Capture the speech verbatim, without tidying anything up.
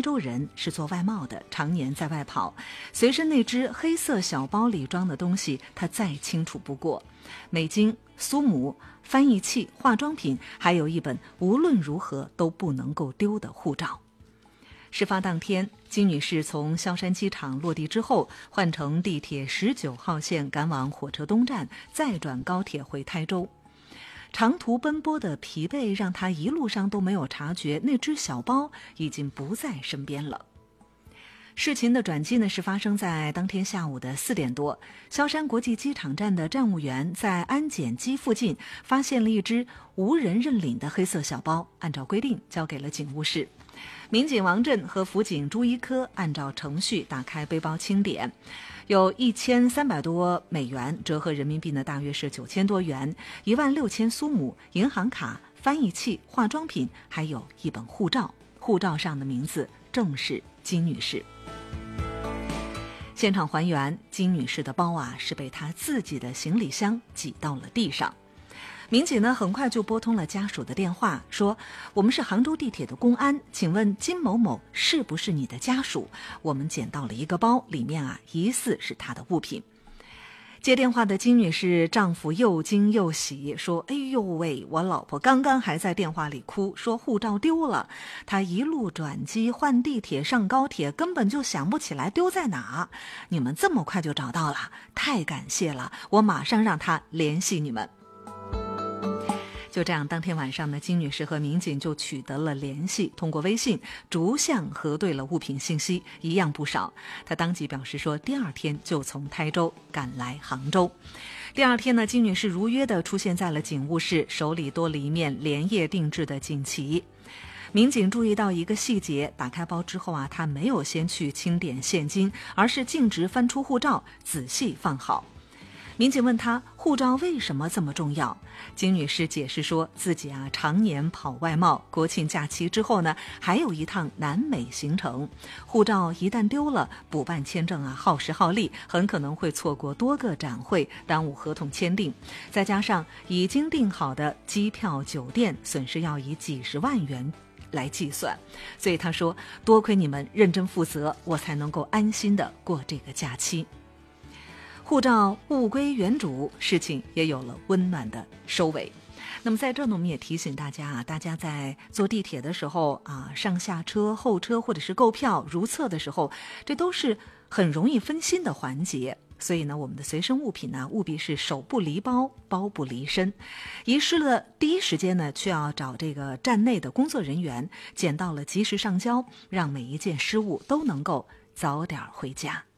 州人，是做外贸的，常年在外跑，随身那只黑色小包里装的东西他再清楚不过，美金、苏姆、翻译器、化妆品，还有一本无论如何都不能够丢的护照。事发当天，金女士从萧山机场落地之后，换乘地铁十九号线赶往火车东站，再转高铁回台州。长途奔波的疲惫让她一路上都没有察觉那只小包已经不在身边了。事情的转机呢，是发生在当天下午的四点多，萧山国际机场站的站务员在安检机附近发现了一只无人认领的黑色小包，按照规定交给了警务室。民警王震和辅警朱一科按照程序打开背包清点，有一千三百多美元，折合人民币呢大约是九千多元，一万六千苏姆，银行卡、翻译器、化妆品，还有一本护照，护照上的名字正是金女士。现场还原，金女士的包啊是被她自己的行李箱挤到了地上。民警呢很快就拨通了家属的电话，说我们是杭州地铁的公安，请问金某某是不是你的家属？我们捡到了一个包，里面啊疑似是她的物品。接电话的金女士丈夫又惊又喜，说哎呦喂，我老婆刚刚还在电话里哭，说护照丢了，她一路转机换地铁上高铁，根本就想不起来丢在哪，你们这么快就找到了，太感谢了，我马上让她联系你们。就这样，当天晚上呢，金女士和民警就取得了联系，通过微信逐项核对了物品信息，一样不少。她当即表示说，第二天就从台州赶来杭州。第二天呢，金女士如约的出现在了警务室，手里多了一面连夜定制的锦旗。民警注意到一个细节，打开包之后啊，她没有先去清点现金，而是径直翻出护照，仔细放好。民警问她护照为什么这么重要，金女士解释说自己啊常年跑外贸，国庆假期之后呢还有一趟南美行程，护照一旦丢了，补办签证啊耗时耗力，很可能会错过多个展会，耽误合同签订，再加上已经订好的机票酒店，损失要以几十万元来计算，所以她说多亏你们认真负责，我才能够安心的过这个假期。护照物归原主，事情也有了温暖的收尾。那么在这呢，我们也提醒大家啊，大家在坐地铁的时候啊，上下车、候车或者是购票、如厕的时候，这都是很容易分心的环节。所以呢，我们的随身物品呢，务必是手不离包，包不离身。遗失了第一时间呢，却要找这个站内的工作人员，捡到了及时上交，让每一件失物都能够早点回家。